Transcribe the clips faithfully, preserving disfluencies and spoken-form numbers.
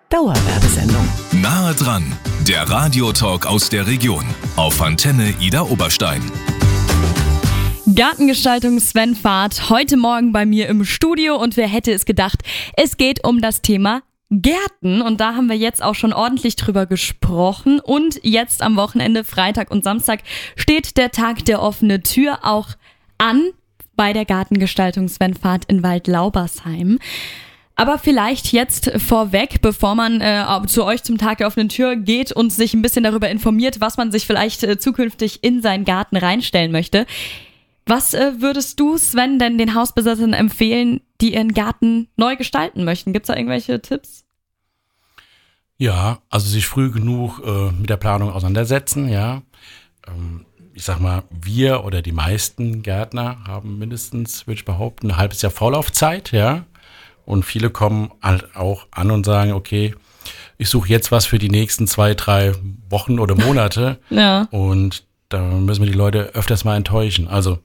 Dauerwerbesendung. Nahe dran, der Radiotalk aus der Region auf Antenne Idar Oberstein. Gartengestaltung Sven Fahrt, heute Morgen bei mir im Studio und wer hätte es gedacht, es geht um das Thema Gärten und da haben wir jetzt auch schon ordentlich drüber gesprochen und jetzt am Wochenende, Freitag und Samstag, steht der Tag der offenen Tür auch an bei der Gartengestaltung Sven Fahrt in Waldlaubersheim. Aber vielleicht jetzt vorweg, bevor man äh, zu euch zum Tag der offenen Tür geht und sich ein bisschen darüber informiert, was man sich vielleicht äh, zukünftig in seinen Garten reinstellen möchte. Was äh, würdest du, Sven, denn den Hausbesitzern empfehlen, die ihren Garten neu gestalten möchten? Gibt es da irgendwelche Tipps? Ja, also sich früh genug äh, mit der Planung auseinandersetzen, ja. Ähm, ich sag mal, wir oder die meisten Gärtner haben mindestens, würde ich behaupten, ein halbes Jahr Vorlaufzeit, ja. Und viele kommen halt auch an und sagen, okay, ich suche jetzt was für die nächsten zwei, drei Wochen oder Monate. Ja. Und da müssen wir die Leute öfters mal enttäuschen. Also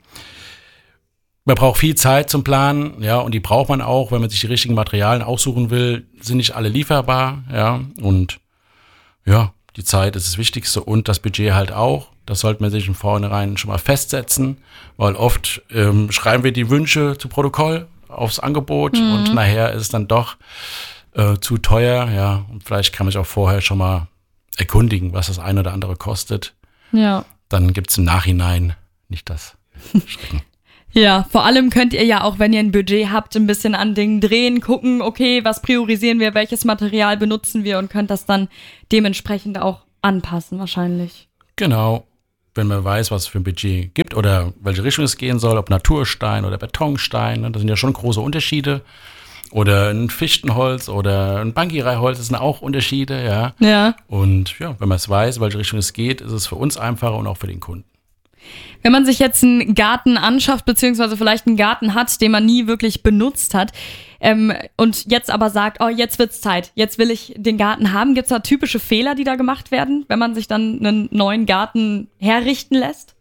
man braucht viel Zeit zum Planen, ja, und die braucht man auch, wenn man sich die richtigen Materialien aussuchen will, sind nicht alle lieferbar, ja, und ja, die Zeit ist das Wichtigste und das Budget halt auch. Das sollte man sich im Vornherein schon mal festsetzen, weil oft ähm, schreiben wir die Wünsche zu Protokoll aufs Angebot mhm. und nachher ist es dann doch äh, zu teuer, ja, und vielleicht kann man sich auch vorher schon mal erkundigen, was das eine oder andere kostet. Ja. Dann gibt es im Nachhinein nicht das Schrecken. Ja, vor allem könnt ihr ja auch, wenn ihr ein Budget habt, ein bisschen an Dingen drehen, gucken, okay, was priorisieren wir, welches Material benutzen wir und könnt das dann dementsprechend auch anpassen wahrscheinlich. Genau, wenn man weiß, was es für ein Budget gibt oder welche Richtung es gehen soll, ob Naturstein oder Betonstein, ne, das sind ja schon große Unterschiede. Oder ein Fichtenholz oder ein Bankireiholz, das sind auch Unterschiede, ja. Ja. Und ja, wenn man es weiß, welche Richtung es geht, ist es für uns einfacher und auch für den Kunden. Wenn man sich jetzt einen Garten anschafft, beziehungsweise vielleicht einen Garten hat, den man nie wirklich benutzt hat, ähm, und jetzt aber sagt, oh, jetzt wird's Zeit, jetzt will ich den Garten haben, gibt's da typische Fehler, die da gemacht werden, wenn man sich dann einen neuen Garten herrichten lässt?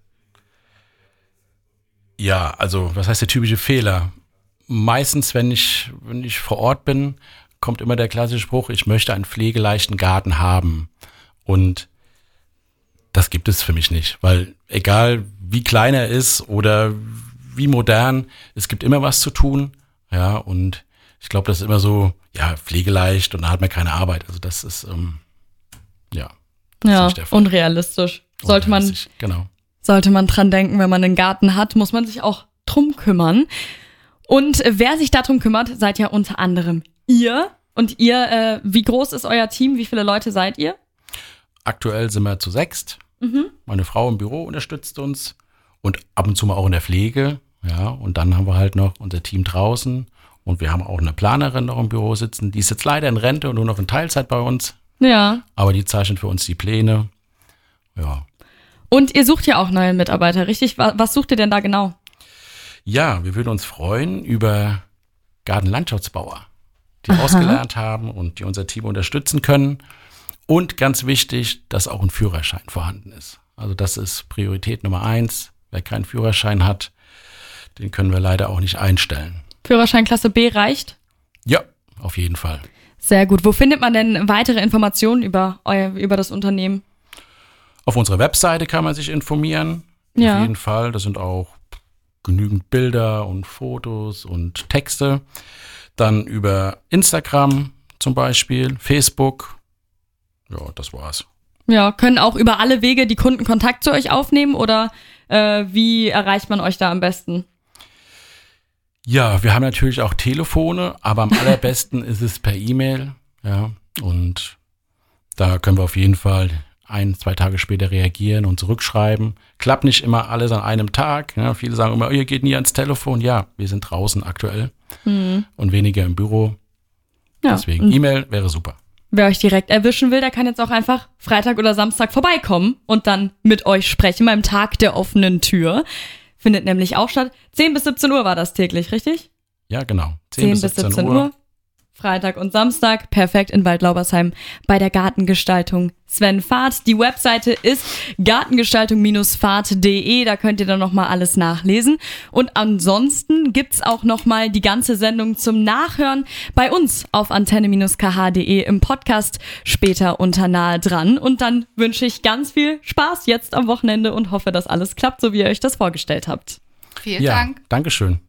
Ja, also was heißt der typische Fehler? Meistens, wenn ich, wenn ich vor Ort bin, kommt immer der klassische Spruch, ich möchte einen pflegeleichten Garten haben. Und das gibt es für mich nicht, weil egal wie klein er ist oder wie modern, es gibt immer was zu tun. Ja, und ich glaube, das ist immer so, ja, pflegeleicht und da hat man keine Arbeit. Also das ist, ähm, ja, das ja, ist nicht der Fall. unrealistisch. Sollte man, genau. sollte man dran denken, wenn man einen Garten hat, muss man sich auch drum kümmern. Und wer sich darum kümmert, seid ja unter anderem ihr. Und ihr, äh, wie groß ist euer Team? Wie viele Leute seid ihr? Aktuell sind wir zu sechst. Mhm. Meine Frau im Büro unterstützt uns und ab und zu mal auch in der Pflege. Ja, und dann haben wir halt noch unser Team draußen. Und wir haben auch eine Planerin noch im Büro sitzen. Die ist jetzt leider in Rente und nur noch in Teilzeit bei uns. Ja. Aber die zeichnet für uns die Pläne. Ja. Und ihr sucht ja auch neue Mitarbeiter, richtig? Was sucht ihr denn da genau? Ja, wir würden uns freuen über Gartenlandschaftsbauer, die Aha. ausgelernt haben und die unser Team unterstützen können. Und ganz wichtig, dass auch ein Führerschein vorhanden ist. Also das ist Priorität Nummer eins. Wer keinen Führerschein hat, den können wir leider auch nicht einstellen. Führerschein Klasse B reicht? Ja, auf jeden Fall. Sehr gut. Wo findet man denn weitere Informationen über, euer, über das Unternehmen? Auf unserer Webseite kann man sich informieren. Ja. Auf jeden Fall. Da sind auch genügend Bilder und Fotos und Texte. Dann über Instagram zum Beispiel, Facebook. Ja, das war's. Ja, können auch über alle Wege die Kunden Kontakt zu euch aufnehmen oder äh, wie erreicht man euch da am besten? Ja, wir haben natürlich auch Telefone, aber am allerbesten ist es per E-Mail. Ja, und da können wir auf jeden Fall ein, zwei Tage später reagieren und zurückschreiben. Klappt nicht immer alles an einem Tag. Ja, viele sagen immer, oh, ihr geht nie ans Telefon. Ja, wir sind draußen aktuell mhm. und weniger im Büro. Ja. Deswegen E-Mail wäre super. Wer euch direkt erwischen will, der kann jetzt auch einfach Freitag oder Samstag vorbeikommen und dann mit euch sprechen beim Tag der offenen Tür. Findet nämlich auch statt. zehn bis siebzehn Uhr war das täglich, richtig? Ja, genau. zehn bis siebzehn Uhr. Freitag und Samstag. Perfekt in Waldlaubersheim bei der Gartengestaltung Sven Fahrt. Die Webseite ist gartengestaltung fahrt punkt de. Da könnt ihr dann nochmal alles nachlesen. Und ansonsten gibt's auch nochmal die ganze Sendung zum Nachhören bei uns auf antenne K H punkt de im Podcast später unter Nahe dran. Und dann wünsche ich ganz viel Spaß jetzt am Wochenende und hoffe, dass alles klappt, so wie ihr euch das vorgestellt habt. Vielen ja, Dank. Dankeschön.